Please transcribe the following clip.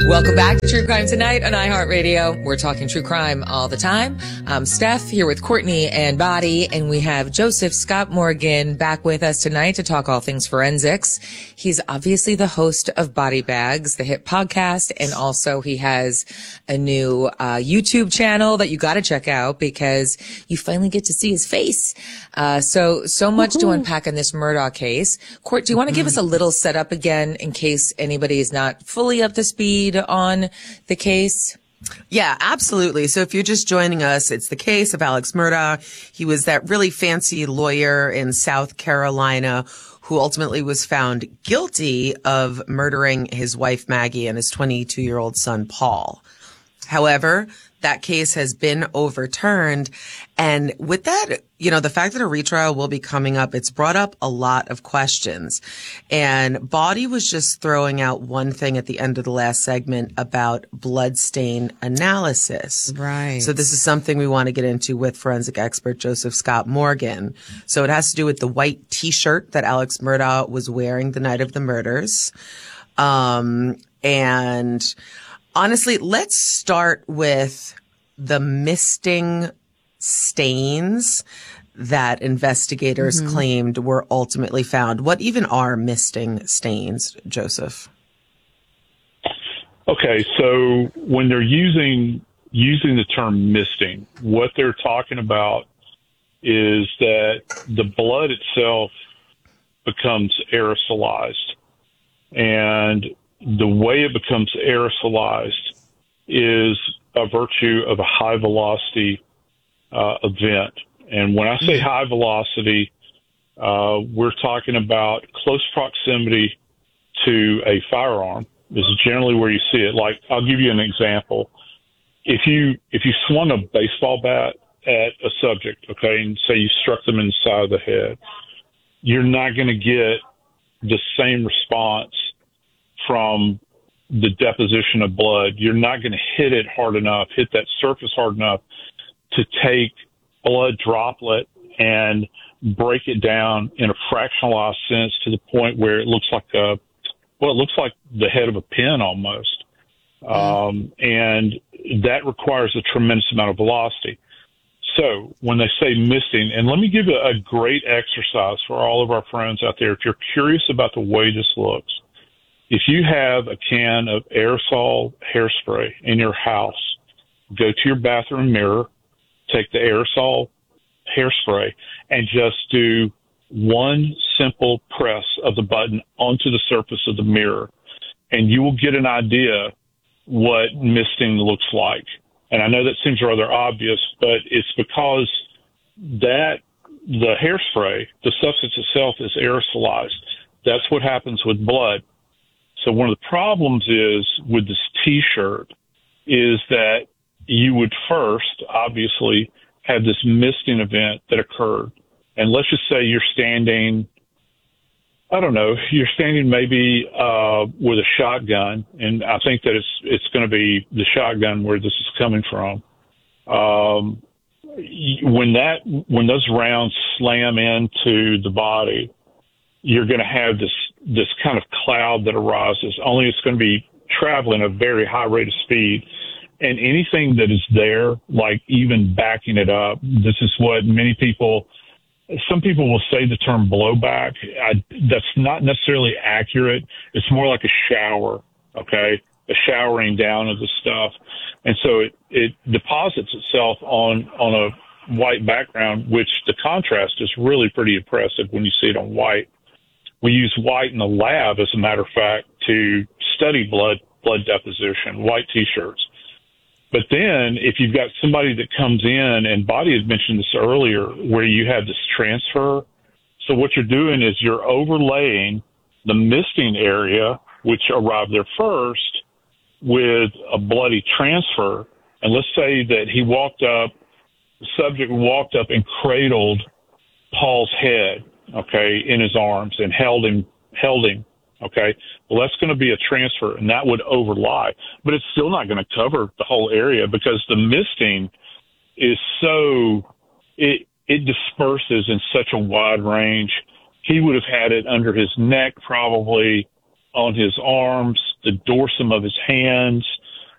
Welcome back to True Crime Tonight on iHeartRadio. We're talking true crime all the time. I'm Steph here with Courtney and Body, and we have Joseph Scott Morgan back with us tonight to talk all things forensics. He's obviously the host of Body Bags, the hit podcast, and also he has a new YouTube channel that you got to check out because you finally get to see his face. So much to unpack in this Murdaugh case. Court, do you want to give us a little setup again in case anybody is not fully up to speed on the case? Yeah, absolutely. So if you're just joining us, it's the case of Alex Murdaugh. He was that really fancy lawyer in South Carolina who ultimately was found guilty of murdering his wife, Maggie, and his 22-year-old son, Paul. However, that case has been overturned. And with that, the fact that a retrial will be coming up, it's brought up a lot of questions. And Body was just throwing out one thing at the end of the last segment about bloodstain analysis. Right. So this is something we want to get into with forensic expert Joseph Scott Morgan. So it has to do with the white T-shirt that Alex Murdaugh was wearing the night of the murders. And honestly, let's start with the misting stains that investigators claimed were ultimately found. What even are misting stains, Joseph? Okay, so when they're using the term misting, what they're talking about is that the blood itself becomes aerosolized. And the way it becomes aerosolized is a virtue of a high velocity event. And when I say high velocity, we're talking about close proximity to a firearm. This is generally where you see it. Like, I'll give you an example. If you swung a baseball bat at a subject, okay, and say you struck them in the side of the head, you're not going to get the same response from the deposition of blood. You're not going to hit it hard enough, hit that surface hard enough to take blood droplet and break it down in a fractionalized sense to the point where it looks like it looks like the head of a pin almost. And that requires a tremendous amount of velocity. So when they say misting, and let me give a great exercise for all of our friends out there. If you're curious about the way this looks, if you have a can of aerosol hairspray in your house, go to your bathroom mirror, take the aerosol hairspray, and just do one simple press of the button onto the surface of the mirror, and you will get an idea what misting looks like. And I know that seems rather obvious, but it's because that the hairspray, the substance itself, is aerosolized. That's what happens with blood. So one of the problems is with this T-shirt is that you would first, obviously, have this misting event that occurred. And let's just say you're standing, you're standing maybe with a shotgun, and I think that it's going to be the shotgun where this is coming from. When those rounds slam into the body, you're going to have this kind of cloud that arises, only it's going to be traveling at a very high rate of speed. And anything that is there, like even backing it up, this is what some people will say the term blowback. That's not necessarily accurate. It's more like a shower, okay? A showering down of the stuff. And so it deposits itself on a white background, which the contrast is really pretty impressive when you see it on white. We use white in the lab, as a matter of fact, to study blood deposition, white T-shirts. But then if you've got somebody that comes in, and Body had mentioned this earlier, where you have this transfer. So what you're doing is you're overlaying the misting area, which arrived there first, with a bloody transfer. And let's say that the subject walked up and cradled Paul's head, okay, in his arms and held him, okay. Well, that's going to be a transfer, and that would overlie. But it's still not going to cover the whole area because the misting is it disperses in such a wide range. He would have had it under his neck probably, on his arms, the dorsum of his hands,